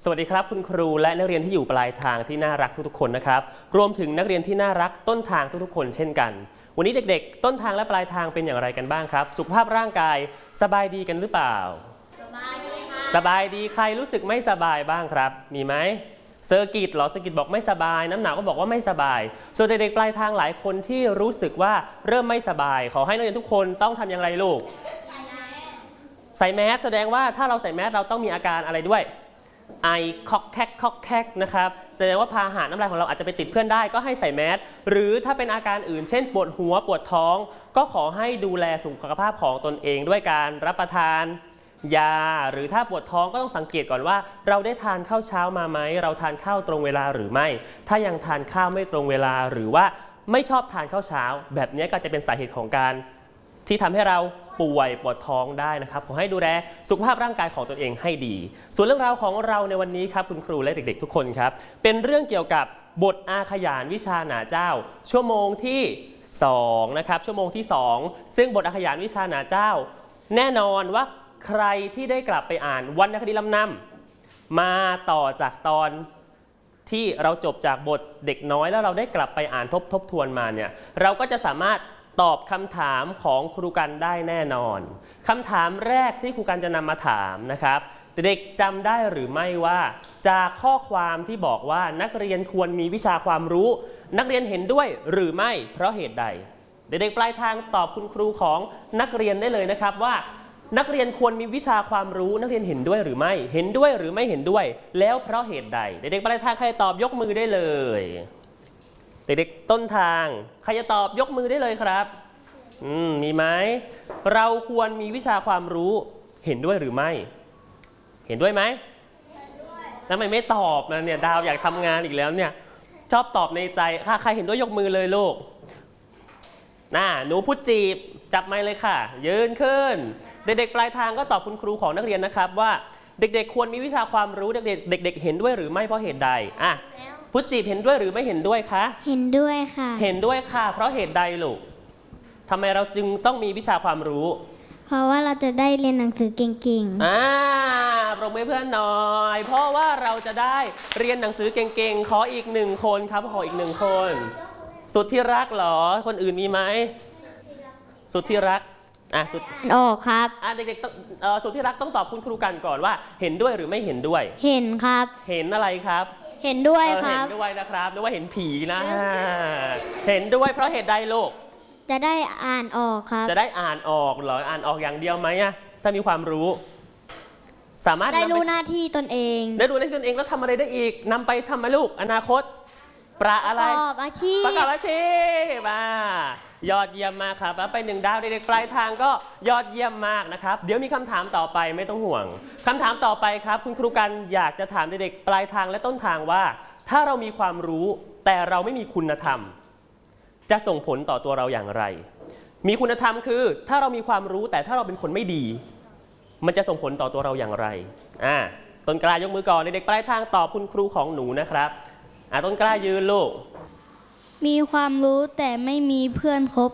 สวัสดีครับคุณครูและนักเรียนที่อยู่ปลายทางที่น่ารักทุกๆคนนะครับรวมถึงนักเรียนที่น่ารักต้นทางทุกๆคนเช่นกันวันนี้เด็กๆต้นทางและปลายทางเป็นอย่างไรกันบ้างครับสุขภาพร่างกายสบายดีกันหรือเปล่าสบายดีค่ะสบายดีใครรู้สึกไม่สบายบ้างครับมีไหมเซอร์กิตเหรอเซอร์กิตบอกไม่สบายน้ำหนาวก็บอกว่าไม่สบายส่วนเด็กๆปลายทางหลายคนที่รู้สึกว่าเริ่มไม่สบายขอให้นักเรียนทุกคนต้องทำอย่างไรลูกใส่แมสแสดงว่าถ้าเราใส่แมสเราต้องมีอาการอะไรด้วยไอคอกแคกนะครับแสดงว่าพาหะน้ำลายของเราอาจจะไปติดเพื่อนได้ก็ให้ใส่แมสหรือถ้าเป็นอาการอื่นเช่นปวดหัวปวดท้องก็ขอให้ดูแลสุขภาพของตนเองด้วยการรับประทานยาหรือถ้าปวดท้องก็ต้องสังเกตก่อนว่าเราได้ทานข้าวเช้ามาไหมเราทานข้าวตรงเวลาหรือไม่ถ้ายังทานข้าวไม่ตรงเวลาหรือว่าไม่ชอบทานข้าวเช้าแบบนี้ก็จะเป็นสาเหตุของการที่ทำให้เราป่วยปวดท้องได้นะครับขอให้ดูแลสุขภาพร่างกายของตนเองให้ดีส่วนเรื่องราวของเราในวันนี้ครับคุณครูและเด็กๆทุกคนครับเป็นเรื่องเกี่ยวกับบทอาขยานวิชาหนาเจ้าชั่วโมงที่2นะครับชั่วโมงที่2ซึ่งบทอาขยานวิชาหนาเจ้าแน่นอนว่าใครที่ได้กลับไปอ่านวรรณคดีลำนำมาต่อจากตอนที่เราจบจากบทเด็กน้อยแล้วเราได้กลับไปอ่านทบทวนมาเนี่ยเราก็จะสามารถตอบคำถามของครูกันได้แน่นอนคำถามแรกที่ครูกันจะนำมาถามนะครับเด็กจำได้หรือไม่ว่าจากข้อความที่บอกว่านักเรียนควรมีวิชาความรู้นักเรียนเห็นด้วยหรือไม่เพราะเหตุใดเด็กๆปลายทางตอบคุณครูของนักเรียนได้เลยนะครับว่านักเรียนควรมีวิชาความรู้นักเรียนเห็นด้วยหรือไม่เห็นด้วยหรือไม่เห็นด้วยแล้วเพราะเหตุใดเด็กๆปลายทางใครตอบยกมือได้เลยเด็กๆต้นทางใครจะตอบยกมือได้เลยครับมีไหมเราควรมีวิชาความรู้เห็นด้วยหรือไม่เห็นด้วยไหมทำไมไม่ตอบนะเนี่ยดาวอยากทำงานอีกแล้วเนี่ยชอบตอบในใจใครเห็นด้วยยกมือเลยลูกหนูพูดจีบจับไมค์เลยค่ะยืนขึ้นเด็กๆปลายทางก็ตอบคุณครูของนักเรียนนะครับว่าเด็กๆควรมีวิชาความรู้เด็กๆเห็นด้วยหรือไม่เพราะเหตุใดพูดจีบเห็นด้วยหรือไม่เห็นด้วยคะเห็นด้วยค่ะเห็นด้วยค่ะเพราะเหตุใดลูกทำไมเราจึงต้องมีวิชาความรู้เพราะว่าเราจะได้เรียนหนังสือเก่งๆปรบมือเพื่อนหน่อยเพราะว่าเราจะได้เรียนหนังสือเก่งๆขออีก1คนครับขออีก1คนสุดที่รักเหรอคนอื่นมีไหมสุดที่รักสุดออกครับเด็กๆสุดที่รักต้องตอบคุณครูกันก่อนว่าเห็นด้วยหรือไม่เห็นด้วยเห็นครับเห็นอะไรครับเห็นด้วยครับเห็นด้วยนะครับนึกว่าเห็นผีนะเห็นด้วยเพราะเหตุใดลูกจะได้อ่านออกครับจะได้อ่านออกเหรออ่านออกอย่างเดียวไหมถ้ามีความรู้สามารถได้รู้หน้าที่ตนเองได้รู้หน้าที่ตนเองแล้วทำอะไรได้อีกนำไปทำมาลูกอนาคตประกอบอาชีพยอดเยี่ยมมากครับแล้วไป1 ดาวเด็กๆปลายทางก็ยอดเยี่ยมมากนะครับเดี๋ยวมีคำถามต่อไปไม่ต้องห่วงคำถามต่อไปครับคุณครูกันอยากจะถามเด็กๆปลายทางและต้นทางว่าถ้าเรามีความรู้แต่เราไม่มีคุณธรรมจะส่งผลต่อตัวเราอย่างไรมีคุณธรรมคือถ้าเรามีความรู้แต่ถ้าเราเป็นคนไม่ดีมันจะส่งผลต่อตัวเราอย่างไรต้นกล้ายกมือก่อนเด็กๆปลายทางตอบคุณครูของหนูนะครับต้นกล้ายืนลูกมีความรู้แต่ไม่มีเพื่อนคบ